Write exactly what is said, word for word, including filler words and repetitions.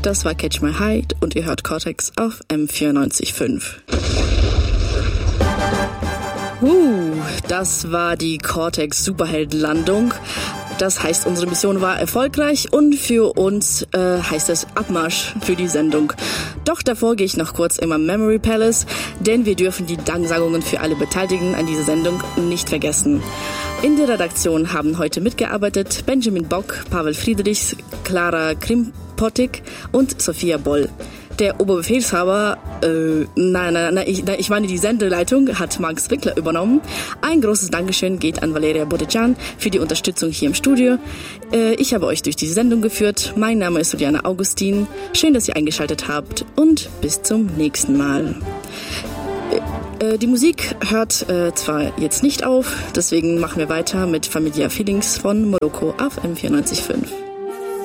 Das war Catch My Hide und ihr hört Cortex auf M vierundneunzig Komma fünf. Uh, das war die Cortex Superheldenlandung. Das heißt, unsere Mission war erfolgreich und für uns äh, heißt es Abmarsch für die Sendung. Doch davor gehe ich noch kurz im Memory Palace, denn wir dürfen die Danksagungen für alle Beteiligten an dieser Sendung nicht vergessen. In der Redaktion haben heute mitgearbeitet Benjamin Bock, Pavel Friedrichs, Clara Krimpotik und Sophia Boll. Der Oberbefehlshaber, äh, nein, nein, nein, ich, ich meine die Sendeleitung, hat Max Wickler übernommen. Ein großes Dankeschön geht an Valeria Bodecian für die Unterstützung hier im Studio. Äh, ich habe euch durch die Sendung geführt. Mein Name ist Juliana Augustin. Schön, dass ihr eingeschaltet habt und bis zum nächsten Mal. Äh, die Musik hört äh, zwar jetzt nicht auf, deswegen machen wir weiter mit Familiar Feelings von Moloko auf M vierundneunzig Komma fünf.